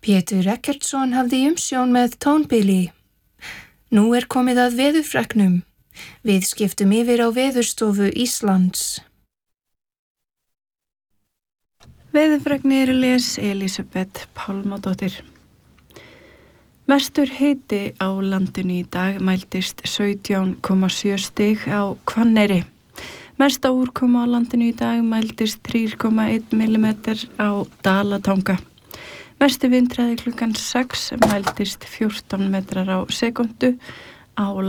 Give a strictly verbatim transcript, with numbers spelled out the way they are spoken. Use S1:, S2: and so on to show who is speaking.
S1: Pétur Ekkertsson hafði umsjón með tónbili. Nú er komið að veðurfregnum. Við skiptum yfir á Veðurstofu Íslands.
S2: Veðurfregnir les Elísabet Pálmadóttir. Mestur hiti á landinu í dag mældist sautján komma sjö stig á Hvanneyri. Mesta úrkoma á landinu í dag mældist þrjú komma einn millimetrar á Dalatanga. Mestu vindhraði klukkan sex mældist fjórtán metrar á sekúndu á